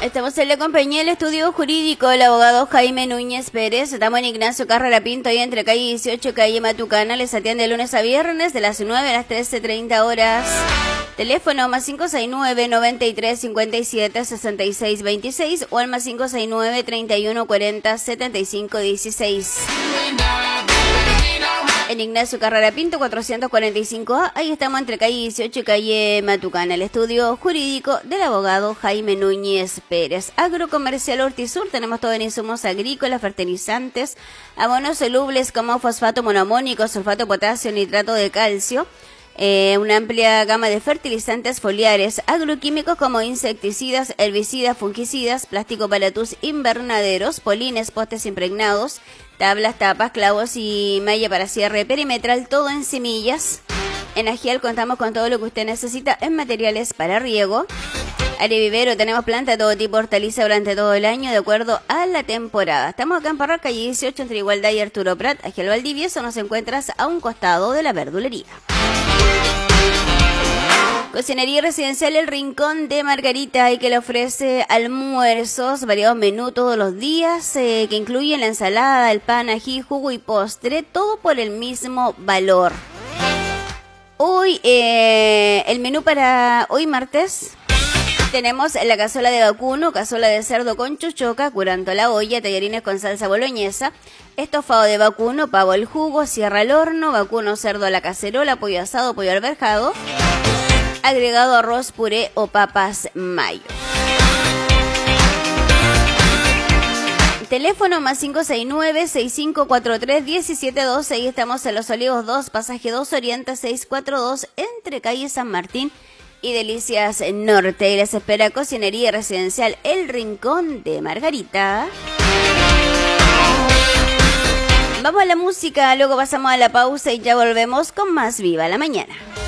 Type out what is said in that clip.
Estamos en la compañía del estudio jurídico, el abogado Jaime Núñez Pérez. Estamos en Ignacio Carrera Pinto, ahí entre calle 18 y calle Matucana. Les atiende de lunes a viernes de las 9 a las 13:30 horas. Teléfono más 569-9357-6626 o al más 569-3140-7516. En Ignacio Carrera Pinto, 445A, ahí estamos entre calle 18 y calle Matucana, el estudio jurídico del abogado Jaime Núñez Pérez. Agrocomercial Hortisur, tenemos todo en insumos agrícolas, fertilizantes, abonos solubles como fosfato monoamónico, sulfato de potasio, nitrato de calcio, una amplia gama de fertilizantes foliares, agroquímicos como insecticidas, herbicidas, fungicidas, plástico para tus invernaderos, polines, postes impregnados, tablas, tapas, clavos y malla para cierre perimetral, todo en semillas. En Agial contamos con todo lo que usted necesita en materiales para riego. Área vivero, tenemos planta de todo tipo, hortaliza durante todo el año de acuerdo a la temporada. Estamos acá en Parral, calle 18, entre Igualdad y Arturo Prat. Agial Valdivieso, nos encuentras a un costado de la verdulería. Cocinería residencial El Rincón de Margarita, y que le ofrece almuerzos, variados menú todos los días, que incluyen la ensalada, el pan, ají, jugo y postre, todo por el mismo valor. Hoy, el menú para hoy martes, tenemos la cazuela de vacuno, cazuela de cerdo con chuchoca, curanto a la olla, tallarines con salsa boloñesa, estofado de vacuno, pavo al jugo, sierra al horno, vacuno cerdo a la cacerola, pollo asado, pollo alberjado, agregado arroz, puré o papas mayo. Teléfono más 569-6543-1712. Ahí estamos en Los Olivos 2, pasaje 2 Oriente 642, entre calle San Martín y Delicias Norte. Y les espera Cocinería Residencial El Rincón de Margarita. Vamos a la música, luego pasamos a la pausa y ya volvemos con más Viva la Mañana.